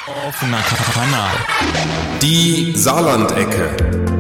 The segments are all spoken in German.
Offener Kanal. Die Saarlandecke.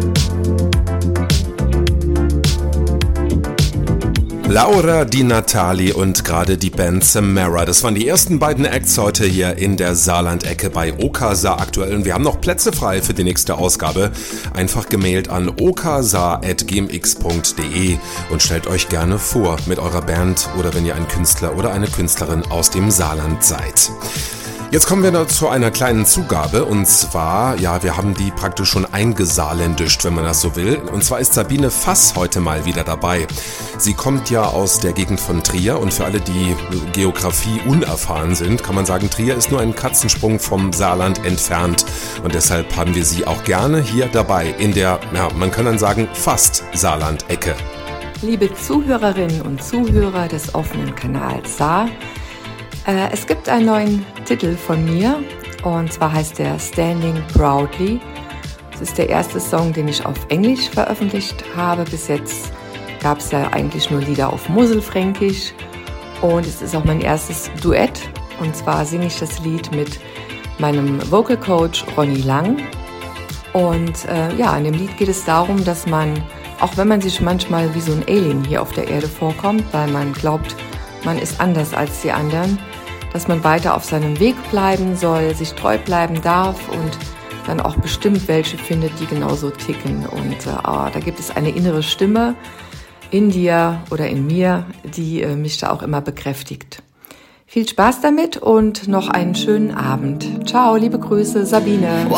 Laura Di Natali und gerade die Band Samara. Das waren die ersten beiden Acts heute hier in der Saarlandecke bei Okasa aktuell. Und wir haben noch Plätze frei für die nächste Ausgabe. Einfach gemailt an okasa@gmx.de und stellt euch gerne vor mit eurer Band oder wenn ihr ein Künstler oder eine Künstlerin aus dem Saarland seid. Jetzt kommen wir noch zu einer kleinen Zugabe und zwar, wir haben die praktisch schon eingesaarländischt, wenn man das so will. Und zwar ist Sabine Fass heute mal wieder dabei. Sie kommt ja aus der Gegend von Trier und für alle, die Geografie unerfahren sind, kann man sagen, Trier ist nur ein Katzensprung vom Saarland entfernt. Und deshalb haben wir sie auch gerne hier dabei in der, man kann dann sagen, fast Saarland-Ecke. Liebe Zuhörerinnen und Zuhörer des offenen Kanals Saar, es gibt einen neuen Titel von mir und zwar heißt der Standing Proudly. Das ist der erste Song, den ich auf Englisch veröffentlicht habe. Bis jetzt gab es ja eigentlich nur Lieder auf Mosselfränkisch und es ist auch mein erstes Duett. Und zwar singe ich das Lied mit meinem Vocal Coach Ronny Lang. Und in dem Lied geht es darum, dass man, auch wenn man sich manchmal wie so ein Alien hier auf der Erde vorkommt, weil man glaubt, man ist anders als die anderen, dass man weiter auf seinem Weg bleiben soll, sich treu bleiben darf und dann auch bestimmt welche findet, die genauso ticken. Und da gibt es eine innere Stimme in dir oder in mir, die mich da auch immer bekräftigt. Viel Spaß damit und noch einen schönen Abend. Ciao, liebe Grüße, Sabine.